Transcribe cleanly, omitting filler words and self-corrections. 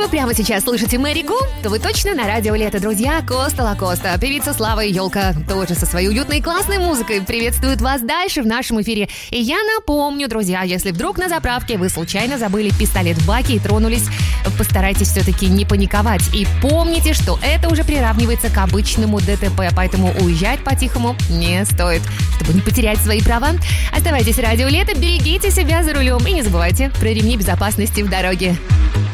вы прямо сейчас слышите Мэри Гу, то вы точно на радио Лето, друзья. Коста Лакоста, певица Слава Ёлка, тоже со своей уютной и классной музыкой приветствует вас дальше в нашем эфире. И я напомню, друзья, если вдруг на заправке вы случайно забыли пистолет в баке и тронулись, постарайтесь все-таки не паниковать. И помните, что это уже приравнивается к обычному ДТП, поэтому уезжать по-тихому не стоит, чтобы не потерять свои права. Оставайтесь в радио Лето, берегите себя за рулем и не забывайте про ремни безопасности в дороге.